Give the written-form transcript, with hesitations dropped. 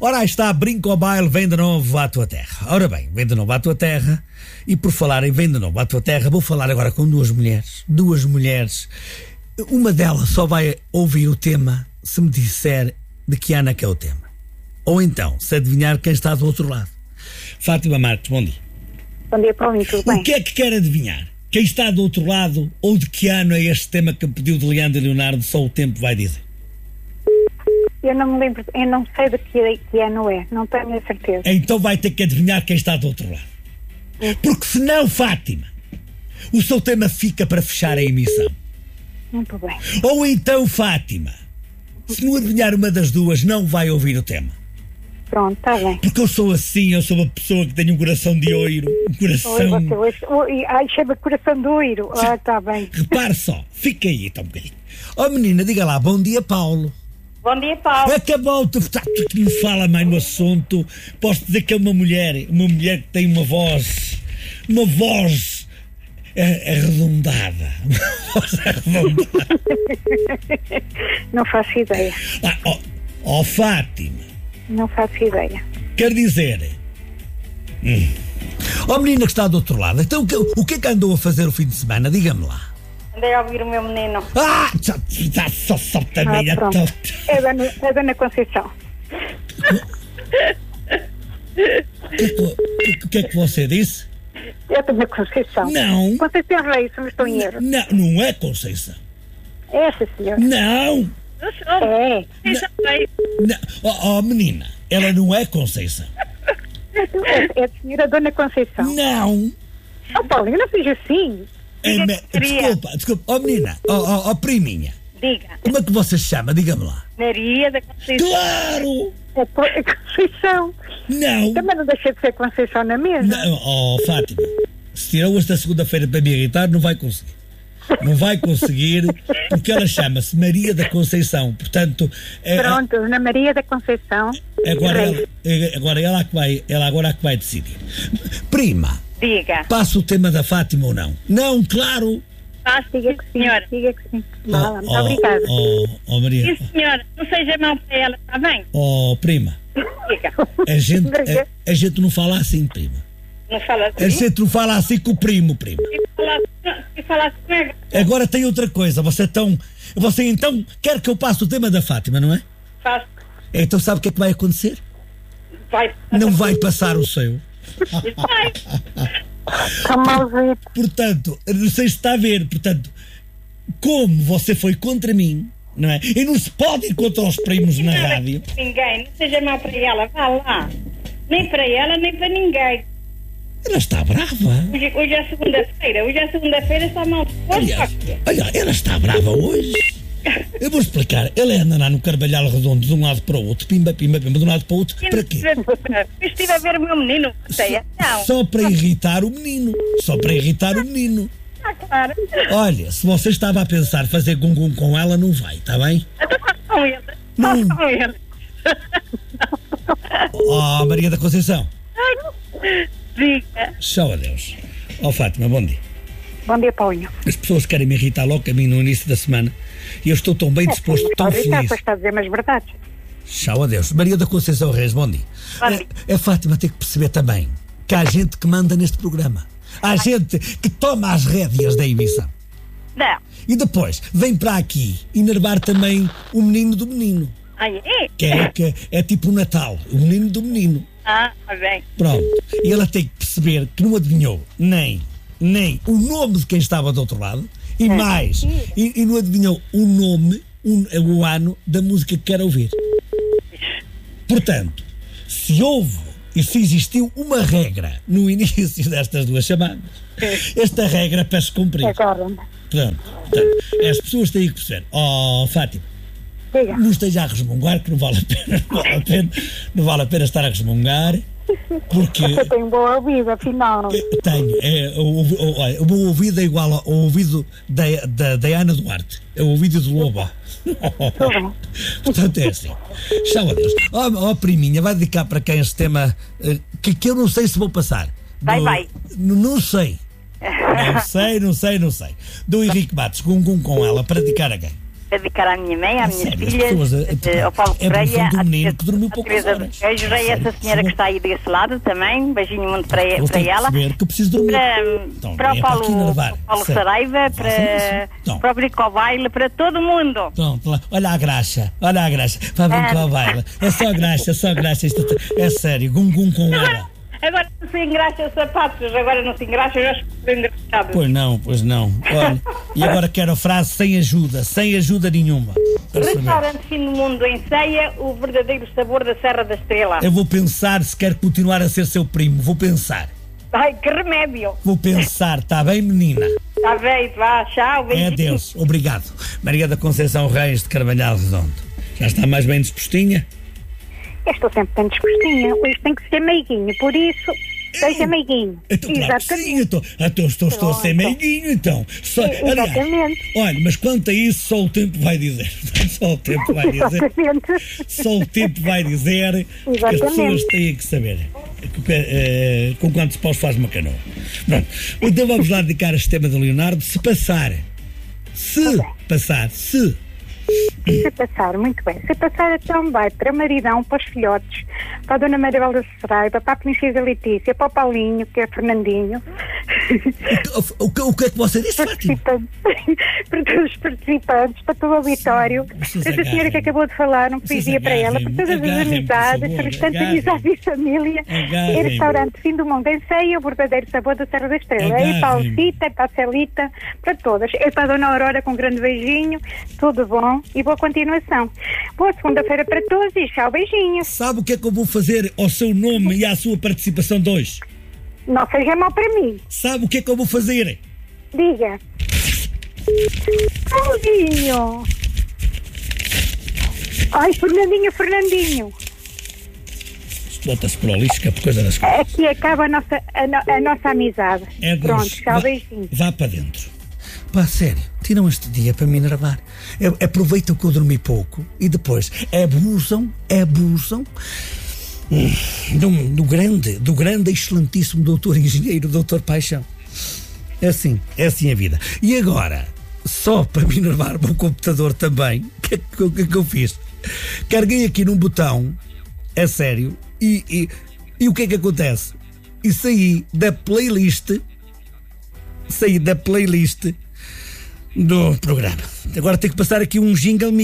Ora, aí está, Brinco ao baile, vem de novo à tua terra. Ora bem, vem de novo à tua terra. E por falar em vem de novo à tua terra, vou falar agora com duas mulheres. Duas mulheres. Uma delas só vai ouvir o tema se me disser de que ano é que é o tema. Ou então, se adivinhar quem está do outro lado. Fátima Marques, bom dia. Bom dia, Paulinho, tudo bem? O que é que quer adivinhar? Quem está do outro lado ou de que ano é este tema que pediu de Leandro e Leonardo? Só o tempo vai dizer. Eu não me lembro, eu não sei de que ano é, não tenho a certeza. Então vai ter que adivinhar quem está do outro lado. Porque senão, Fátima, o seu tema fica para fechar a emissão. Muito bem. Ou então, Fátima, se não adivinhar uma das duas, não vai ouvir o tema. Pronto, está bem. Porque eu sou assim, eu sou uma pessoa que tem um coração de ouro, um coração... Ai, chama coração de ouro. Ah, está bem. Repare só, fica aí então um bocadinho. Oh menina, diga lá, bom dia, Paulo. Bom dia, Paulo. Acabou, tu me fala mais no assunto. Posso dizer que é uma mulher que tem uma voz arredondada. Uma voz arredondada. Não faço ideia. Fátima. Não faço ideia. Quer dizer... menina que está do outro lado, então o que é que andou a fazer o fim de semana? Diga-me lá. Andei a ouvir o meu menino. Só também a pronto. É Dona Conceição. O que é que você disse? É Dona Conceição. Não. Conceição Reis, se não estou em erro. Não é Conceição. É essa senhora. Não. É. Menina, ela não é Conceição. É a senhora Dona Conceição. Não. Paulinho, não seja assim. Desculpa. Menina, priminha. Diga. Como é que você se chama? Diga-me lá. Maria da Conceição. Claro! É Conceição. Não. Também não deixa de ser Conceição na mesa. Não. Fátima, se tirou esta segunda-feira para me irritar, não vai conseguir. Não vai conseguir, porque ela chama-se Maria da Conceição. Portanto... Pronto, Ana Maria da Conceição. Agora ela é que vai decidir. Prima. Diga. Passa o tema da Fátima ou não? Não, claro. Passo, diga que sim, senhora. Diga que sim. Muito obrigada. Maria. Sim, senhora. Não seja mal para ela, está bem? Prima. Diga. A gente não fala assim, prima. Não fala assim? A gente não fala assim com o primo, prima. E falar assim... Agora tem outra coisa. Você então quer que eu passe o tema da Fátima, não é? Faço. Então sabe o que é que vai acontecer? Vai. Não vai passar o seu. Vai. Está malzinho. Portanto, não sei se está a ver, como você foi contra mim, não é? E não se pode ir contra os primos na rádio. Ninguém, não seja mal para ela, vá lá. Nem para ela, nem para ninguém. Ela está brava. Hoje é segunda-feira, está mal. Olha, ela está brava hoje. Eu vou explicar. Ela anda lá no Carvalhal Redondo de um lado para o outro, pimba, de um lado para o outro. Para quê? Eu estive a ver o meu menino. Só para irritar o menino. Claro. Olha, se você estava a pensar fazer gum-gum com ela, não vai, está bem? Então faço com ele. Não. Faço com ele. Maria da Conceição. Diga. Tchau, adeus. Fátima, bom dia. Bom dia, Paulinho. As pessoas querem me irritar logo a mim no início da semana e eu estou tão bem disposto, tão feliz. Está a dizer mais verdades. Tchau, adeus. Maria da Conceição Reis, bom dia. A Fátima tem que perceber também que há gente que manda neste programa. Há gente que toma as rédeas da emissão. Não. E depois vem para aqui enervar também o menino do menino. Que é tipo o Natal, o menino do menino. Bem. Pronto. E ela tem que perceber que não adivinhou nem o nome de quem estava do outro lado e mais, e não adivinhou o nome, o ano da música que quer ouvir. Portanto, se houve e se existiu uma regra no início destas duas chamadas, esta regra peço cumprir. Portanto, as pessoas têm que perceber. Fátima, diga. Não esteja a resmungar, que não vale a pena estar a resmungar, porque... Você tem boa ouvido, afinal. Tenho. O meu ouvido é igual ao ouvido da Ana Duarte. É o ouvido do Lobo. Portanto é assim. Tchau, adeus. Priminha, vai dedicar para quem este tema que eu não sei se vou passar. Vai. Não sei. Não sei. Do Henrique Matos, com ela, para dedicar a quem? para dedicar à minha mãe, à minha sério, filha, as pessoas, ao Paulo é a Freia, do menino que dormiu poucas Teresa horas. dos Queijos, a essa senhora que está aí desse lado também, um beijinho muito para Eles têm que ela. perceber que eu preciso dormir. Então, Para o é Paulo, aqui enervar. Paulo Sério. Saraiva, Façam isso. Então. para o Brinco ao Baile, para todo mundo. Pronto, lá. Olha a graxa. Para brincar ao baile. É só graxa. Isto é sério. Gum com ela. Agora não se engraxa os sapatos, agora não se engraxa, eu acho que estou engraxado. Pois não. Olha, e agora quero a frase sem ajuda nenhuma. Para saber. Restaurante Fim do Mundo em Ceia, o verdadeiro sabor da Serra da Estrela. Eu vou pensar se quero continuar a ser seu primo. Vou pensar. Ai, que remédio. Vou pensar, está bem, menina? Está bem, vá, tchau. É beijinho. adeus. Obrigado. Maria da Conceição Reis de Carvalhal Redondo. Já está mais bem dispostinha? Eu estou sempre tão dispostinha. Hoje tem que ser meiguinho, por isso, seja meiguinho. Então, claro que sim, estou a ser meiguinho, então. Aliás, Exatamente. olha, mas quanto a isso, só o tempo vai dizer. Só o tempo vai dizer. Exatamente. Só o tempo vai dizer que as Exatamente. pessoas têm que saber com quantos paus faz uma canoa. Pronto. Então vamos lá dedicar este tema de Leonardo. Se passar, Se passar, muito bem. Se passar, então vai para Maridão, para os filhotes, para a Dona Maribel da Saraiva, para a Princesa Letícia, para o Paulinho, que é Fernandinho. O que é que você disse, Fátima? Para todos os participantes, para todo o auditório. Vocês Essa senhora que agarrem-me. acabou de falar, um Vocês poesia para ela, para agarrem-me, todas as agarrem-me, amizades, por favor, restante agarrem-me. amizade e família. Agarrem-me. É restaurante Fim do Mundo em Ceia, o verdadeiro sabor da Serra da Estrela. É para a Agarrem-me. Alcita, é para a Celita, para todas. É para a Dona Aurora com um grande beijinho, tudo bom e boa continuação. Boa segunda-feira para todos e tchau, beijinhos. Sabe o que é que eu vou fazer ao seu nome e à sua participação de hoje? Não seja mal para mim. Sabe o que é que eu vou fazer? Diga. Paulinho. Ai, Fernandinho. Bota-se para o lixo, que é por coisa das coisas. Aqui acaba a nossa amizade. É de Pronto, lixo. tchau, beijinho. Vá para dentro. Pá, sério, tiram este dia para me enervar. Aproveitam que eu dormi pouco e depois abusam do grande, excelentíssimo doutor engenheiro, doutor Paixão. É assim a vida. E agora, só para me enervar o meu computador também, o que é que eu fiz? Carreguei aqui num botão, é sério, e o que é que acontece? E saí da playlist do programa. Agora tenho que passar aqui um jingle